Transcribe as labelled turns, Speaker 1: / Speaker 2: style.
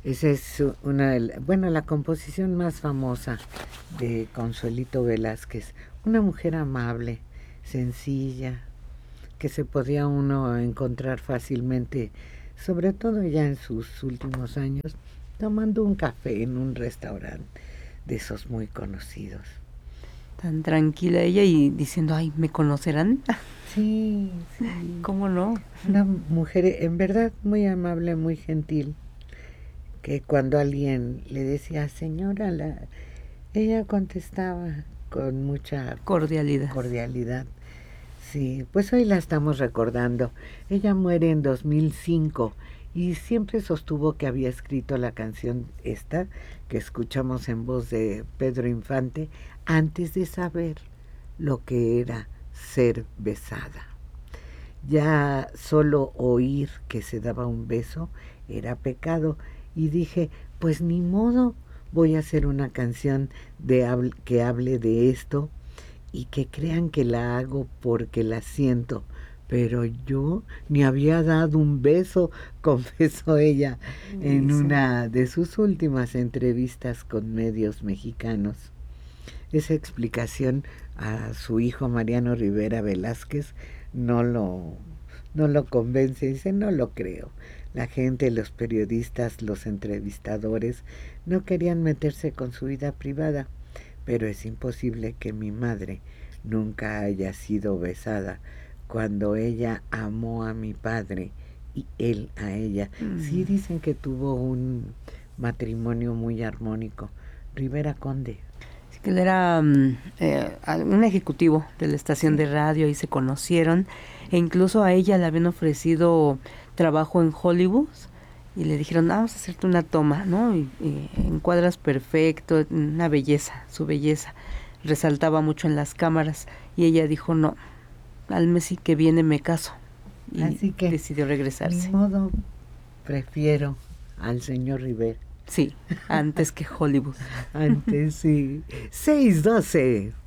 Speaker 1: Esa es bueno, la composición más famosa de Consuelito Velázquez. Una mujer amable, sencilla, que se podía uno encontrar fácilmente, sobre todo ya en sus últimos años, tomando un café en un restaurante de esos muy conocidos.
Speaker 2: Tan tranquila ella y diciendo, ay, ¿me conocerán?
Speaker 1: Sí, sí.
Speaker 2: ¿Cómo no?
Speaker 1: Una mujer en verdad muy amable, muy gentil, que cuando alguien le decía señora, ella contestaba con mucha cordialidad. Sí, pues hoy la estamos recordando. Ella muere en 2005 y siempre sostuvo que había escrito la canción esta que escuchamos en voz de Pedro Infante antes de saber lo que era ser besada. Ya solo oír que se daba un beso era pecado y dije, pues ni modo, voy a hacer una canción que hable de esto y que crean que la hago porque la siento. Pero yo ni había dado un beso, confesó ella en una de sus últimas entrevistas con medios mexicanos. Esa explicación a su hijo Mariano Rivera Velázquez no lo convence. Dice, no lo creo. La gente, los periodistas, los entrevistadores no querían meterse con su vida privada, pero es imposible que mi madre nunca haya sido besada cuando ella amó a mi padre y él a ella. Sí dicen que tuvo un matrimonio muy armónico. Rivera Conde.
Speaker 2: Sí, que él era un ejecutivo de la estación de radio y se conocieron, e incluso a ella le habían ofrecido trabajo en Hollywood y le dijeron, vamos a hacerte una toma, ¿no? Y encuadras perfecto, una belleza, su belleza resaltaba mucho en las cámaras, y ella dijo, no, al mes que viene me caso, y
Speaker 1: así que
Speaker 2: decidió regresarse.
Speaker 1: Ni modo, prefiero al señor Rivera.
Speaker 2: Sí, antes que Hollywood.
Speaker 1: Antes sí. 6:12.